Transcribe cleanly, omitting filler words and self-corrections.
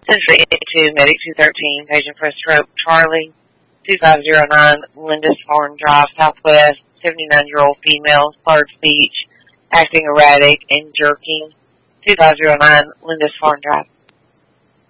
Century 82, Medic 213, patient for stroke, Charlie, 2509, Lindisfarne Drive, Southwest, 79-year-old female, slurred speech, acting erratic and jerking, 2509, Lindisfarne Drive.